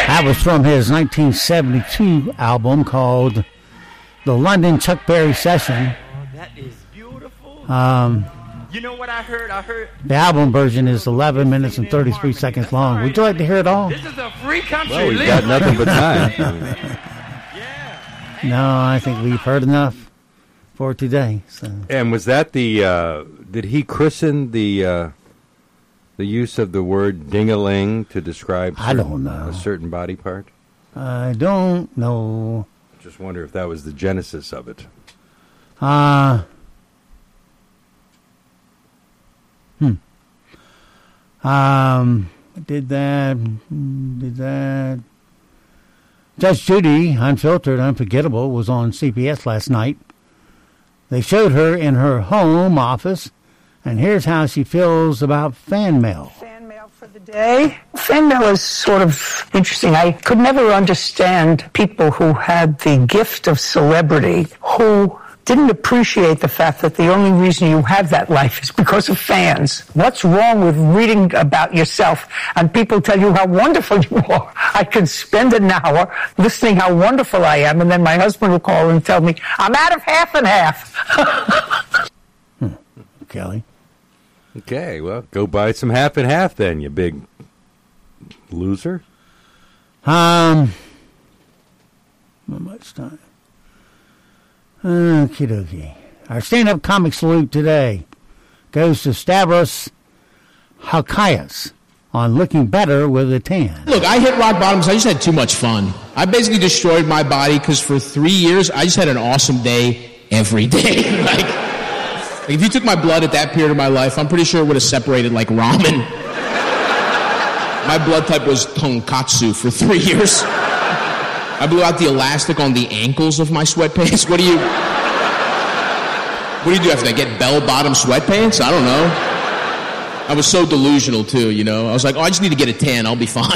That was from his 1972 album called The London Chuck Berry Session. Oh, that is beautiful. You know what I heard? The album version is 11 minutes and 33 seconds long. Would you like to hear it all? This is a free country. Well, we've got nothing but time. Yeah. No, I think we've heard enough for today. So. And was that did he christen the use of the word ding-a-ling to describe I don't know. a certain body part? I don't know. Just wonder if that was the genesis of it. Did that. Judge Judy, Unfiltered, Unforgettable, was on CBS last night. They showed her in her home office, and here's how she feels about fan mail. Fan mail for the day. Fan mail is sort of interesting. I could never understand people who had the gift of celebrity who didn't appreciate the fact that the only reason you have that life is because of fans. What's wrong with reading about yourself and people tell you how wonderful you are? I could spend an hour listening how wonderful I am, and then my husband will call and tell me, I'm out of half and half. Kelly. Okay, well, go buy some half and half then, you big loser. Not much time. Okie dokie. Our stand-up comic salute today goes to Stavros Halkias on Looking Better with a Tan. Look, I hit rock bottom because I just had too much fun. I basically destroyed my body because for 3 years, I just had an awesome day every day. like if you took my blood at that period of my life, I'm pretty sure it would have separated like ramen. My blood type was tonkatsu for 3 years. I blew out the elastic on the ankles of my sweatpants. What do you do after that? Get bell-bottom sweatpants? I don't know. I was so delusional, too, you know. I was like, I just need to get a tan. I'll be fine.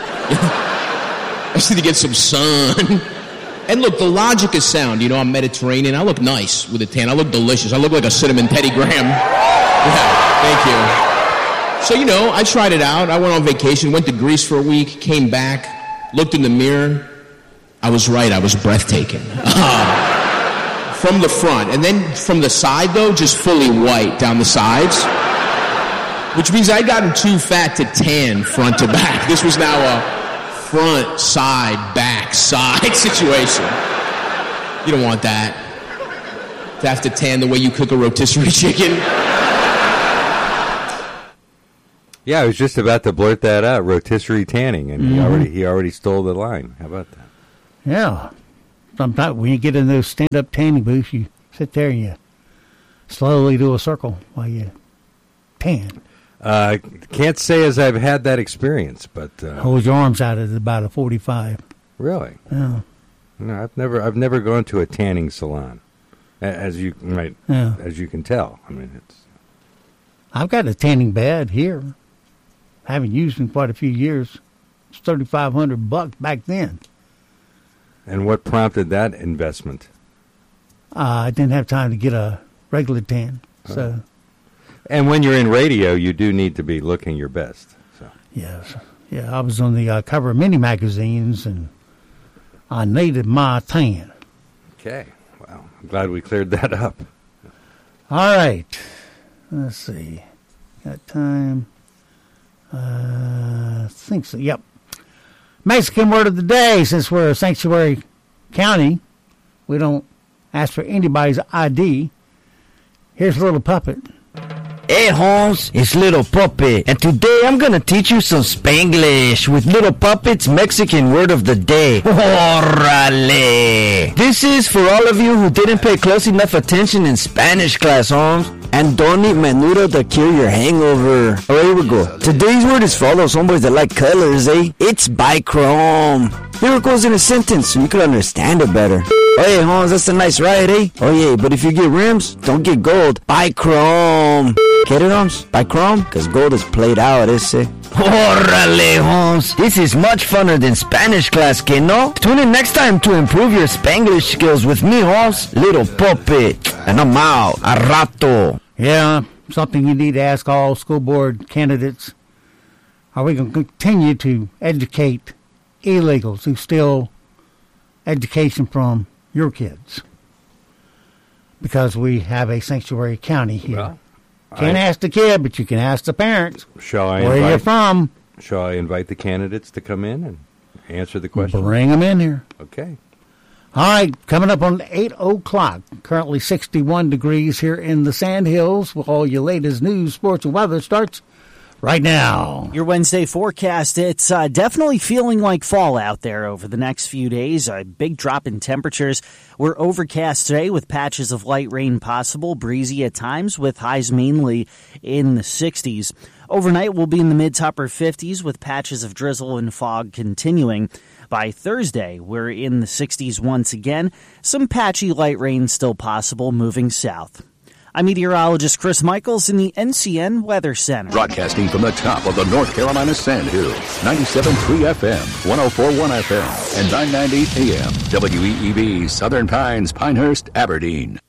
I just need to get some sun. And look, the logic is sound. You know, I'm Mediterranean. I look nice with a tan. I look delicious. I look like a cinnamon Teddy Graham. Yeah, thank you. So, you know, I tried it out. I went on vacation, went to Greece for a week, came back, looked in the mirror. I was right. I was breathtaking. From the front. And then from the side, though, just fully white down the sides. Which means I'd gotten too fat to tan front to back. This was now a front, side, back, side situation. You don't want that. To have to tan the way you cook a rotisserie chicken. Yeah, I was just about to blurt that out, rotisserie tanning, and he already stole the line. How about that? Yeah. Sometimes when you get in those stand-up tanning booths, you sit there and you slowly do a circle while you tan. Can't say as I've had that experience, but hold your arms out at about a 45. Really? Yeah. No, I've never gone to a tanning salon, as you can tell. I mean, I've got a tanning bed here. I haven't used it in quite a few years. It's $3,500 back then. And what prompted that investment? I didn't have time to get a regular tan, so. And when you're in radio, you do need to be looking your best. So. Yes. Yeah, I was on the cover of many magazines, and I needed my tan. Okay. Well, I'm glad we cleared that up. All right. Let's see. Got time. I think so. Yep. Mexican word of the day. Since we're a sanctuary county, we don't ask for anybody's ID. Here's a little puppet. Hey Holmes, it's Little Puppet, and today I'm gonna teach you some Spanglish with Little Puppet's Mexican word of the day. Órale! This is for all of you who didn't pay close enough attention in Spanish class, Holmes, and don't eat menudo to cure your hangover. Alright, here we go. Today's word is for all those homeboys that like colors, eh? It's bichrome. Here it goes in a sentence so you can understand it better. Oh yeah, Holmes, that's a nice ride, eh? Oh yeah, but if you get rims, don't get gold. Bichrome. Get it, Holmes? Bichrome? Because gold is played out, is it? Órale, Holmes. This is much funner than Spanish class, que no? Tune in next time to improve your Spanglish skills with me, Holmes. Little Puppet. And I'm out. A rato. Yeah, something you need to ask all school board candidates. Are we going to continue to educate illegals who steal education from your kids. Because we have a sanctuary county here. Well, Can't ask the kid, but you can ask the parents. Where you from? Shall I invite the candidates to come in and answer the question? Bring them in here. Okay. All right, coming up on 8 o'clock. Currently 61 degrees here in the Sandhills. With all your latest news, sports, and weather starts right now. Your Wednesday forecast, it's definitely feeling like fall out there over the next few days. A big drop in temperatures. We're overcast today with patches of light rain possible, breezy at times with highs mainly in the 60s. Overnight, we'll be in the mid to upper 50s with patches of drizzle and fog continuing. By Thursday, we're in the 60s once again. Some patchy light rain still possible moving south. I'm meteorologist Chris Michaels in the NCN Weather Center. Broadcasting from the top of the North Carolina Sandhills, 97.3 FM, 104.1 FM, and 990 AM, WEEB, Southern Pines, Pinehurst, Aberdeen.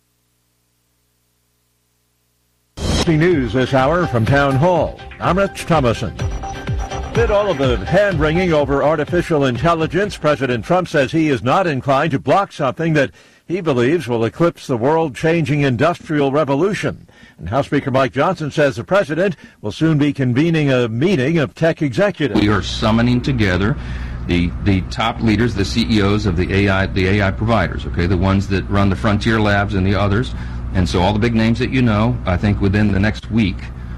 News this hour from Town Hall. I'm Rich Thomason. Amid all of the hand-wringing over artificial intelligence, President Trump says he is not inclined to block something that he believes will eclipse the world-changing industrial revolution. And House Speaker Mike Johnson says the president will soon be convening a meeting of tech executives. We are summoning together the top leaders, the CEOs of the AI providers, okay, the ones that run the frontier labs and the others. And so all the big names that you know, I think within the next week,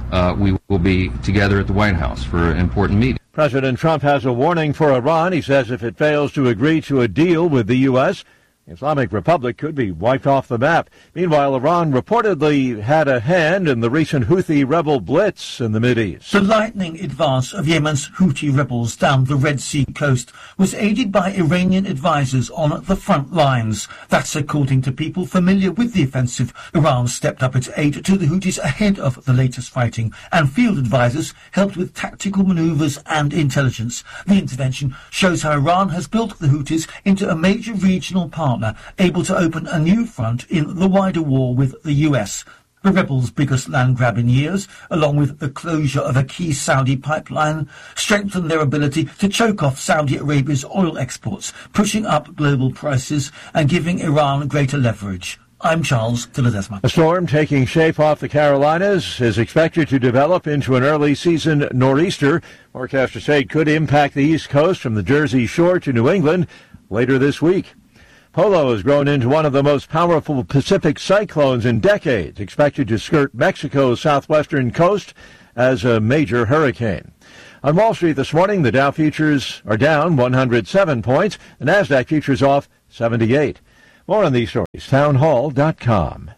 we will be together at the White House for an important meeting. President Trump has a warning for Iran. He says if it fails to agree to a deal with the U.S., the Islamic Republic could be wiped off the map. Meanwhile, Iran reportedly had a hand in the recent Houthi rebel blitz in the Mideast. The lightning advance of Yemen's Houthi rebels down the Red Sea coast was aided by Iranian advisors on the front lines. That's according to people familiar with the offensive. Iran stepped up its aid to the Houthis ahead of the latest fighting, and field advisors helped with tactical maneuvers and intelligence. The intervention shows how Iran has built the Houthis into a major regional partner, able to open a new front in the wider war with the US. The rebels' biggest land grab in years, along with the closure of a key Saudi pipeline, strengthened their ability to choke off Saudi Arabia's oil exports, pushing up global prices and giving Iran greater leverage. I'm Charles Tilledesma. A storm taking shape off the Carolinas is expected to develop into an early season nor'easter. Forecasters say it could impact the East Coast from the Jersey Shore to New England later this week. Polo has grown into one of the most powerful Pacific cyclones in decades, expected to skirt Mexico's southwestern coast as a major hurricane. On Wall Street this morning, the Dow futures are down 107 points. The NASDAQ futures off 78. More on these stories, townhall.com.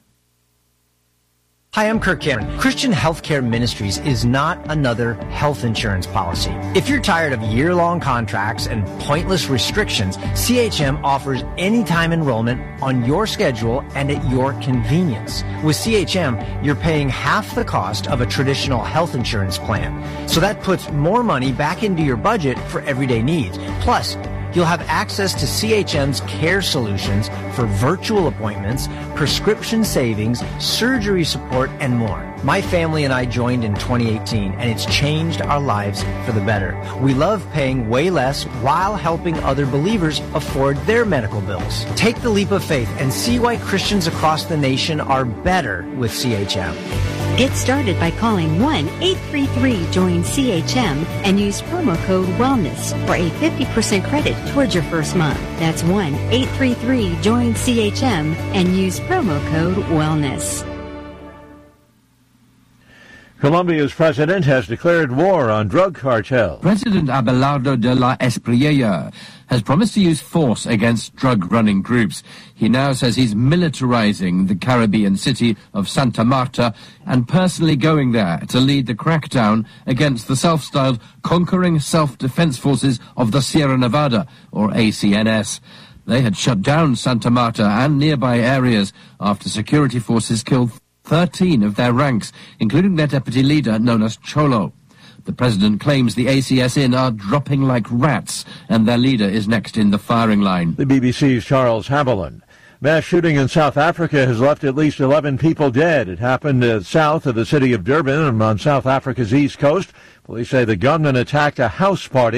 Hi, I'm Kirk Cameron. Christian Healthcare Ministries is not another health insurance policy. If you're tired of year-long contracts and pointless restrictions, CHM offers anytime enrollment on your schedule and at your convenience. With CHM, you're paying half the cost of a traditional health insurance plan. So that puts more money back into your budget for everyday needs. Plus, you'll have access to CHM's care solutions for virtual appointments, prescription savings, surgery support, and more. My family and I joined in 2018, and it's changed our lives for the better. We love paying way less while helping other believers afford their medical bills. Take the leap of faith and see why Christians across the nation are better with CHM. Get started by calling 1-833-JOIN-CHM and use promo code WELLNESS for a 50% credit towards your first month. That's 1-833-JOIN-CHM and use promo code WELLNESS. Colombia's president has declared war on drug cartels. President Abelardo de la Espriella has promised to use force against drug-running groups. He now says he's militarizing the Caribbean city of Santa Marta and personally going there to lead the crackdown against the self-styled Conquering Self-Defense Forces of the Sierra Nevada, or ACNS. They had shut down Santa Marta and nearby areas after security forces killed 13 of their ranks, including their deputy leader known as Cholo. The president claims the ACSN are dropping like rats, and their leader is next in the firing line. The BBC's Charles Haviland. Mass shooting in South Africa has left at least 11 people dead. It happened south of the city of Durban on South Africa's east coast. Police say the gunman attacked a house party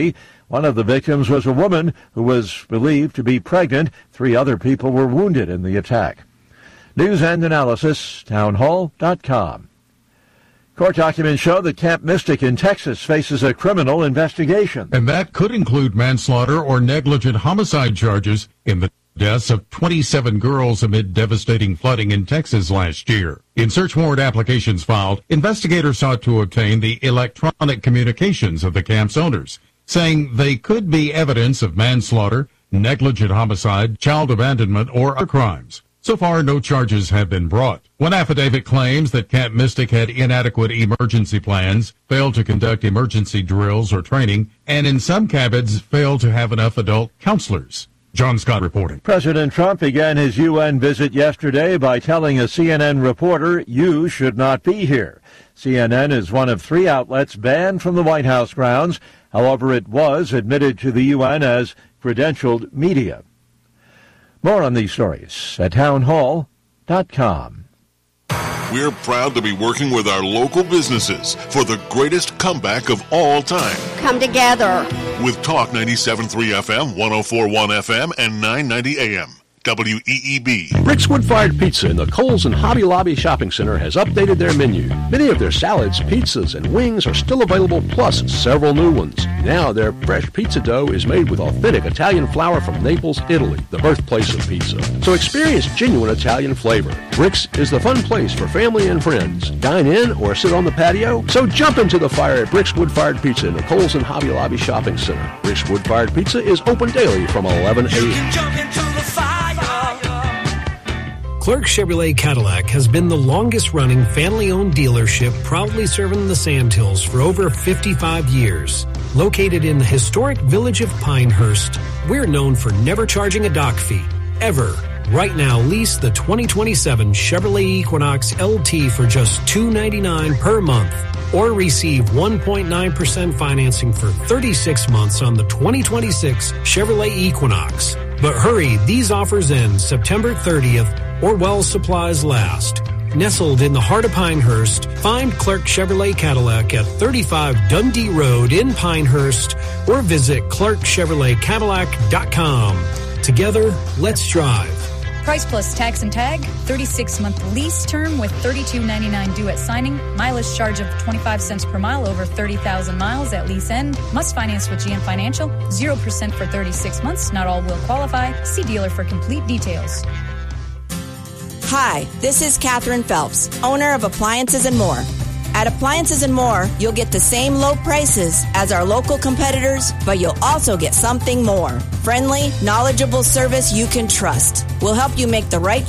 One of the victims was a woman who was believed to be pregnant. 3 other people were wounded in the attack. News and analysis, townhall.com. Court documents show that Camp Mystic in Texas faces a criminal investigation. And that could include manslaughter or negligent homicide charges in the deaths of 27 girls amid devastating flooding in Texas last year. In search warrant applications filed, investigators sought to obtain the electronic communications of the camp's owners, saying they could be evidence of manslaughter, negligent homicide, child abandonment, or other crimes. So far, no charges have been brought. One affidavit claims that Camp Mystic had inadequate emergency plans, failed to conduct emergency drills or training, and in some cabins failed to have enough adult counselors. John Scott reporting. President Trump began his UN visit yesterday by telling a CNN reporter, "You should not be here." CNN is one of 3 outlets banned from the White House grounds. However, it was admitted to the UN as credentialed media. More on these stories at townhall.com. We're proud to be working with our local businesses for the greatest comeback of all time. Come together. With Talk 97.3 FM, 104.1 FM, and 990 AM. WEEB. Rick's Wood-Fired Pizza in the Kohl's and Hobby Lobby Shopping Center has updated their menu. Many of their salads, pizzas, and wings are still available, plus several new ones. Now their fresh pizza dough is made with authentic Italian flour from Naples, Italy, the birthplace of pizza. So experience genuine Italian flavor. Rick's is the fun place for family and friends. Dine in or sit on the patio. So jump into the fire at Rick's Wood-Fired Pizza in the Kohl's and Hobby Lobby Shopping Center. Rick's Wood-Fired Pizza is open daily from 11 a.m. Clark Chevrolet Cadillac has been the longest-running family-owned dealership proudly serving the Sandhills for over 55 years. Located in the historic village of Pinehurst, we're known for never charging a dock fee, ever. Right now, lease the 2027 Chevrolet Equinox LT for just $299 per month, or receive 1.9% financing for 36 months on the 2026 Chevrolet Equinox. But hurry, these offers end September 30th, or while supplies last. Nestled in the heart of Pinehurst, find Clark Chevrolet Cadillac at 35 Dundee Road in Pinehurst, or visit ClarkChevroletCadillac.com. Together, let's drive. Price plus tax and tag, 36-month lease term with $32.99 due at signing, mileage charge of 25 cents per mile over 30,000 miles at lease end, must finance with GM Financial, 0% for 36 months, not all will qualify. See dealer for complete details. Hi, this is Catherine Phelps, owner of Appliances and More. At Appliances and More, you'll get the same low prices as our local competitors, but you'll also get something more. Friendly, knowledgeable service you can trust. We'll help you make the right